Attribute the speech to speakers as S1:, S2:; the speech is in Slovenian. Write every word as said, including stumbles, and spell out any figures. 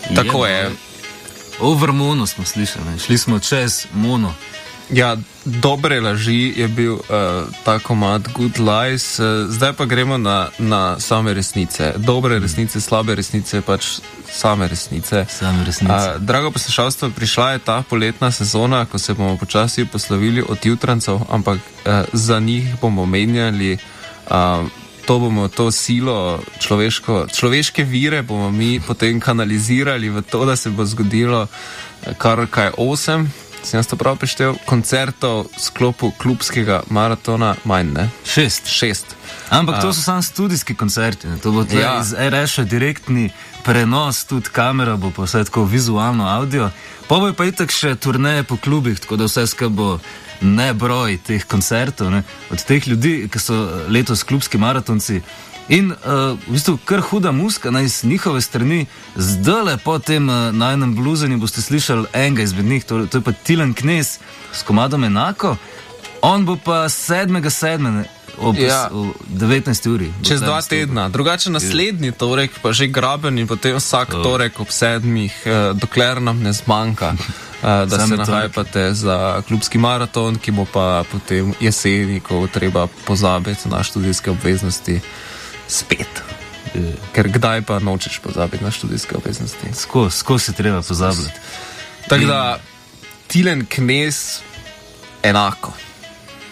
S1: Tako je.
S2: Over mono smo slišali, šli smo čez mono.
S1: Ja, dobre laži je bil uh, ta komad Good Lies, uh, zdaj pa gremo na, na same resnice. Dobre resnice, slabe resnice, pač same resnice.
S2: Same resnice.
S1: Uh, drago poslušalstvo, prišla je ta poletna sezona, ko se bomo počasi poslovili od jutrancev, ampak uh, za njih bomo menjali, uh, to bomo, to silo, človeško, človeške vire bomo mi potem kanalizirali v to, da se bo zgodilo kar kaj osem, sem jaz to prav prištel, koncertov v sklopu klubskega maratona, manj, ne?
S2: Šest.
S1: Šest.
S2: Ampak to so samo studijski koncerti, ne? To bo tudi ja. iz R Š-a direktni prenos, tudi kamera bo pa vse tako vizualno, audio, pa bo pa itak še turneje po klubih, tako da vse skupaj bo ne broj teh koncertov, ne? Od teh ljudi, ki so letos klubski maratonci. In uh, v bistvu kar huda muska na iz njihove strani, zdajle po tem uh, najnem bluzenju boste slišali enega izmed njih, to, to je pa Tilen Knez s komadom Enako, on bo pa sedmega sedmega ob ja. devetnajsti uri.
S1: Čez dva tedna, drugače naslednji torek pa že Graben in potem vsak oh. torek ob sedmih, uh, dokler nam ne zmanjka. Uh, da Same se nahajpate za klubski maraton, ki bo pa potem jeseni, ko treba pozabiti na študijske obveznosti spet. Je. Ker kdaj pa nočeš pozabiti na študijske obveznosti?
S2: Skozi, skozi se treba pozabiti.
S1: Tako da, Tilen Knez, Enako.